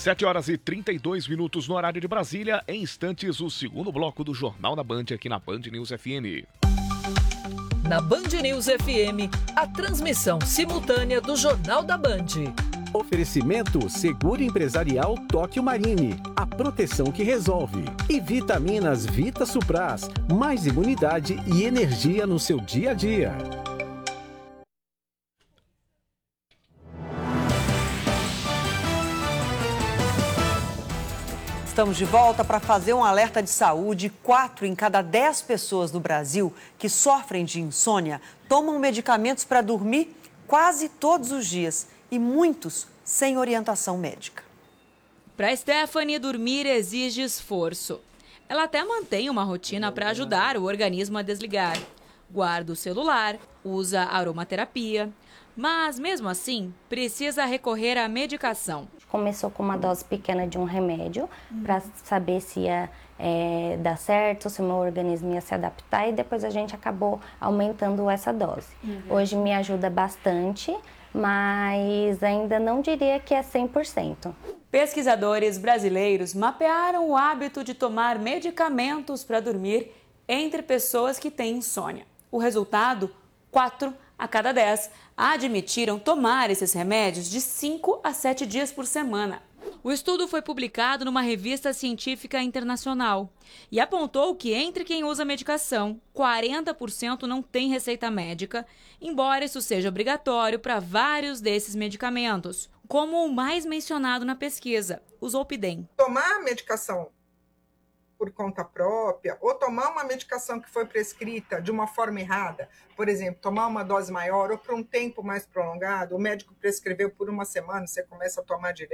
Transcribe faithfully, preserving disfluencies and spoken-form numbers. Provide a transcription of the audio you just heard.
sete horas e trinta e dois minutos no horário de Brasília. Em instantes, o segundo bloco do Jornal da Band aqui na Band News F M. Na Band News F M, a transmissão simultânea do Jornal da Band. Oferecimento Seguro Empresarial Tóquio Marine, a proteção que resolve. E Vitaminas Vita Supraz, mais imunidade e energia no seu dia a dia. Estamos de volta para fazer um alerta de saúde. Quatro em cada dez pessoas no Brasil que sofrem de insônia tomam medicamentos para dormir quase todos os dias e muitos sem orientação médica. Para Stephanie, dormir exige esforço. Ela até mantém uma rotina para ajudar o organismo a desligar. Guarda o celular, usa aromaterapia, mas mesmo assim precisa recorrer à medicação. Começou com uma dose pequena de um remédio para saber se ia é, dar certo, se o meu organismo ia se adaptar, e depois a gente acabou aumentando essa dose. Uhum. Hoje me ajuda bastante, mas ainda não diria que é cem por cento. Pesquisadores brasileiros mapearam o hábito de tomar medicamentos para dormir entre pessoas que têm insônia. O resultado, quatro a cada dez admitiram tomar esses remédios de cinco a sete dias por semana. O estudo foi publicado numa revista científica internacional e apontou que entre quem usa medicação, quarenta por cento não tem receita médica, embora isso seja obrigatório para vários desses medicamentos, como o mais mencionado na pesquisa, o Zolpidem. Tomar medicação por conta própria, ou tomar uma medicação que foi prescrita de uma forma errada, por exemplo, tomar uma dose maior ou por um tempo mais prolongado, o médico prescreveu por uma semana, você começa a tomar direto.